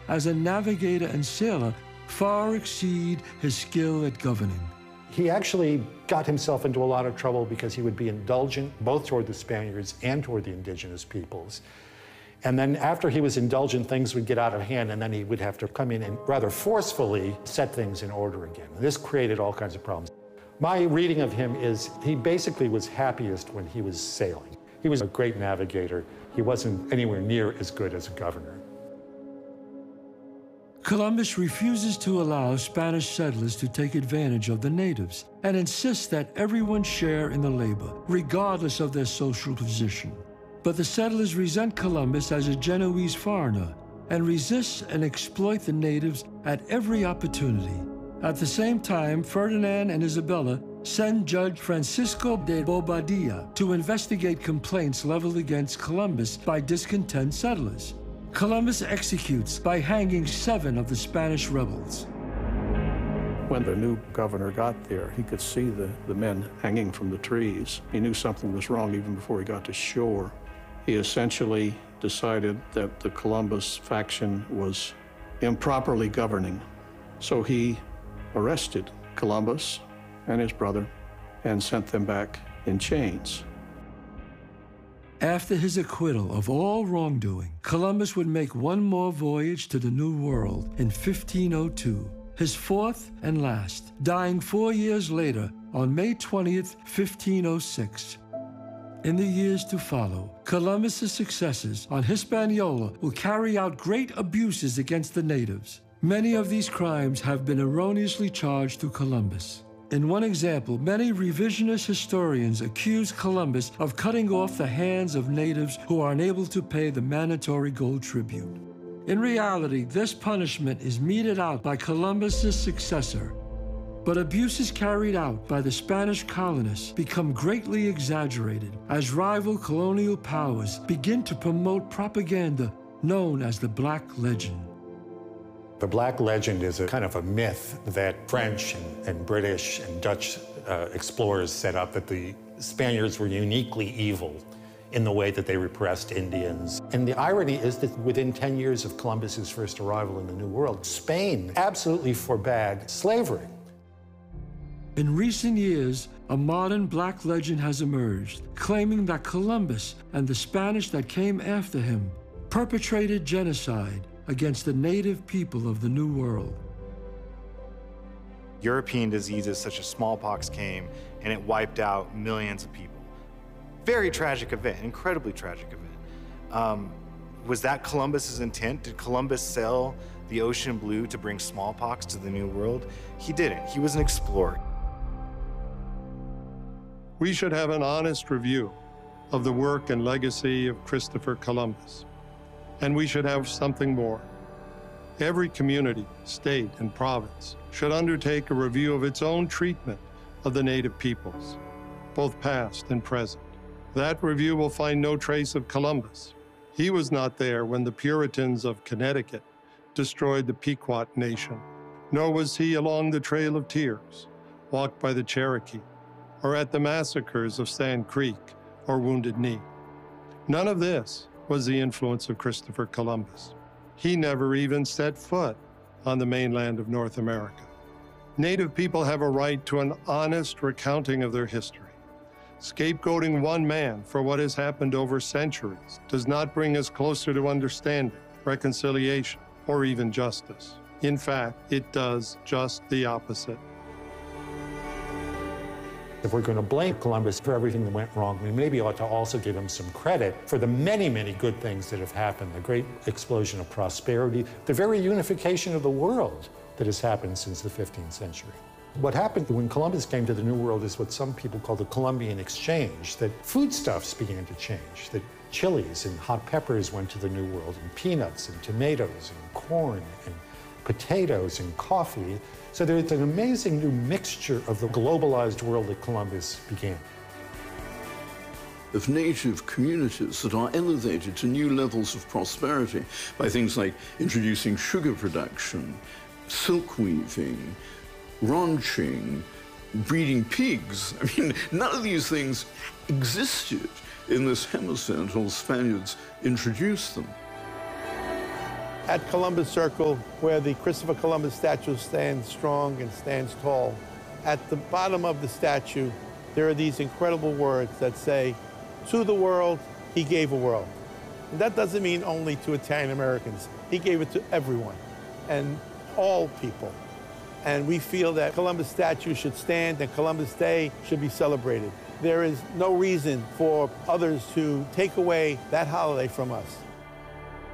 as a navigator and sailor far exceed his skill at governing. He actually got himself into a lot of trouble because he would be indulgent both toward the Spaniards and toward the indigenous peoples. And then after he was indulgent, things would get out of hand, and then he would have to come in and rather forcefully set things in order again. This created all kinds of problems. My reading of him is he basically was happiest when he was sailing. He was a great navigator. He wasn't anywhere near as good as a governor. Columbus refuses to allow Spanish settlers to take advantage of the natives and insists that everyone share in the labor, regardless of their social position. But the settlers resent Columbus as a Genoese foreigner and resist and exploit the natives at every opportunity. At the same time, Ferdinand and Isabella send Judge Francisco de Bobadilla to investigate complaints leveled against Columbus by discontent settlers. Columbus executes by hanging 7 of the Spanish rebels. When the new governor got there, he could see the men hanging from the trees. He knew something was wrong even before he got to shore. He essentially decided that the Columbus faction was improperly governing. So he arrested Columbus and his brother and sent them back in chains. After his acquittal of all wrongdoing, Columbus would make one more voyage to the New World in 1502, his 4th and last, dying 4 years later on May 20th, 1506. In the years to follow, Columbus's successors on Hispaniola will carry out great abuses against the natives. Many of these crimes have been erroneously charged to Columbus. In one example, many revisionist historians accuse Columbus of cutting off the hands of natives who are unable to pay the mandatory gold tribute. In reality, this punishment is meted out by Columbus's successor. But abuses carried out by the Spanish colonists become greatly exaggerated as rival colonial powers begin to promote propaganda known as the Black Legend. The Black Legend is a kind of a myth that French and British and Dutch explorers set up, that the Spaniards were uniquely evil in the way that they repressed Indians. And the irony is that within 10 years of Columbus's first arrival in the New World, Spain absolutely forbade slavery. In recent years, a modern Black legend has emerged, claiming that Columbus and the Spanish that came after him perpetrated genocide against the native people of the New World. European diseases such as smallpox came and it wiped out millions of people. Very tragic event, incredibly tragic event. Was that Columbus's intent? Did Columbus sell the ocean blue to bring smallpox to the New World? He didn't. He was an explorer. We should have an honest review of the work and legacy of Christopher Columbus. And we should have something more. Every community, state, and province should undertake a review of its own treatment of the native peoples, both past and present. That review will find no trace of Columbus. He was not there when the Puritans of Connecticut destroyed the Pequot Nation, nor was he along the Trail of Tears, walked by the Cherokee, or at the massacres of Sand Creek or Wounded Knee. None of this was the influence of Christopher Columbus. He never even set foot on the mainland of North America. Native people have a right to an honest recounting of their history. Scapegoating one man for what has happened over centuries does not bring us closer to understanding, reconciliation, or even justice. In fact, it does just the opposite. If we're going to blame Columbus for everything that went wrong, we maybe ought to also give him some credit for the many, many good things that have happened, the great explosion of prosperity, the very unification of the world that has happened since the 15th century. What happened when Columbus came to the New World is what some people call the Columbian Exchange, that foodstuffs began to change, that chilies and hot peppers went to the New World, and peanuts and tomatoes and corn and potatoes and coffee. So there's an amazing new mixture of the globalized world that Columbus began. Of native communities that are elevated to new levels of prosperity by things like introducing sugar production, silk weaving, ranching, breeding pigs. I mean, none of these things existed in this hemisphere until Spaniards introduced them. At Columbus Circle, where the Christopher Columbus statue stands strong and stands tall, at the bottom of the statue, there are these incredible words that say, "To the world, he gave a world." And that doesn't mean only to Italian Americans. He gave it to everyone and all people. And we feel that Columbus statue should stand and Columbus Day should be celebrated. There is no reason for others to take away that holiday from us.